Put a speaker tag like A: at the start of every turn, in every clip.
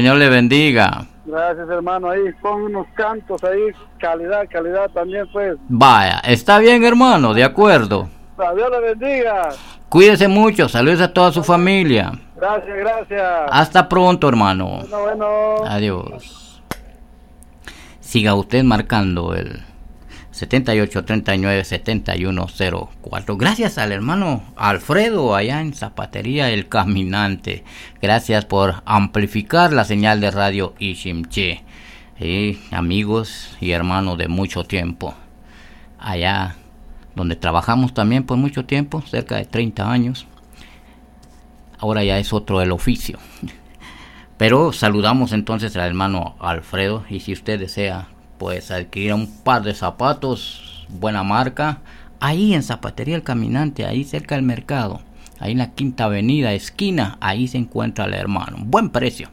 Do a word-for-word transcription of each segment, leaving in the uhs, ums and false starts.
A: Señor le bendiga.
B: Gracias, hermano. Ahí pon unos cantos ahí, calidad, calidad también, pues.
A: Vaya, está bien, hermano, de acuerdo.
B: Dios le bendiga.
A: Cuídese mucho, saludos a toda su familia.
B: Gracias, gracias.
A: Hasta pronto, hermano.
B: Bueno, bueno.
A: Adiós. Siga usted marcando el setenta y ocho treinta y nueve setenta y uno cero cuatro. Gracias al hermano Alfredo allá en Zapatería El Caminante. Gracias por amplificar la señal de radio Iximché. Sí, amigos y hermanos de mucho tiempo. Allá donde trabajamos también por mucho tiempo, cerca de treinta años. Ahora ya es otro el oficio. Pero saludamos entonces al hermano Alfredo, y si usted desea pues adquirir un par de zapatos, buena marca, ahí en Zapatería El Caminante, ahí cerca del mercado, ahí en la Quinta Avenida, esquina, ahí se encuentra el hermano, buen precio.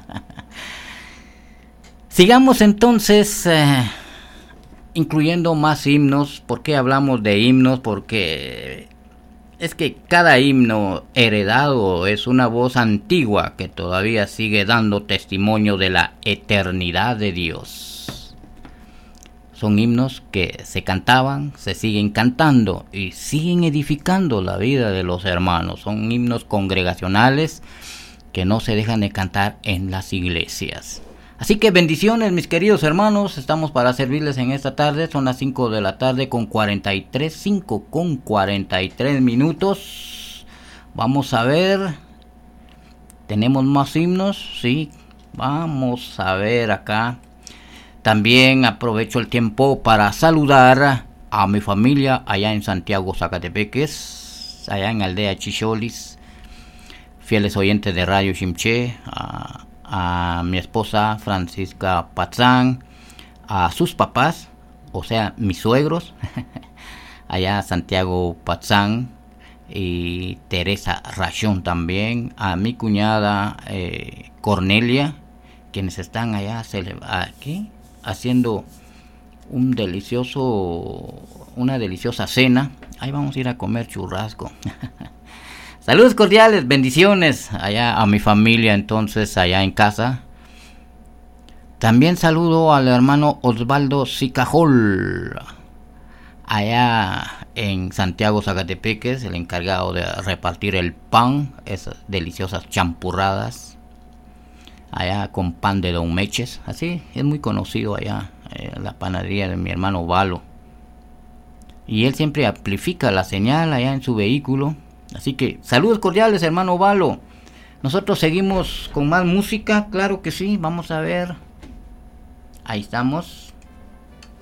A: Sigamos entonces eh, incluyendo más himnos. ¿Por qué hablamos de himnos? Porque es que cada himno heredado es una voz antigua que todavía sigue dando testimonio de la eternidad de Dios. Son himnos que se cantaban, se siguen cantando y siguen edificando la vida de los hermanos. Son himnos congregacionales que no se dejan de cantar en las iglesias. Así que bendiciones, mis queridos hermanos. Estamos para servirles en esta tarde. Son las cinco de la tarde con cuarenta y tres, cinco con cuarenta y tres minutos. Vamos a ver. ¿Tenemos más himnos? Sí. Vamos a ver acá. También aprovecho el tiempo para saludar a mi familia allá en Santiago, Zacatepeques, allá en Aldea Chicholis, fieles oyentes de Radio Iximché, a, a mi esposa Francisca Patzán, a sus papás, o sea, mis suegros, allá Santiago Patzán y Teresa Rachón también, a mi cuñada eh, Cornelia, quienes están allá aquí haciendo un delicioso, una deliciosa cena. Ahí vamos a ir a comer churrasco. Saludos cordiales, bendiciones allá a mi familia entonces allá en casa. También saludo al hermano Osvaldo Sicajol, allá en Santiago Zacatepeques, el encargado de repartir el pan, esas deliciosas champurradas, allá con pan de Don Meches. Así es muy conocido allá, eh, la panadería de mi hermano Valo. Y él siempre amplifica la señal allá en su vehículo. Así que saludos cordiales, hermano Valo. Nosotros seguimos con más música, claro que sí. Vamos a ver. Ahí estamos.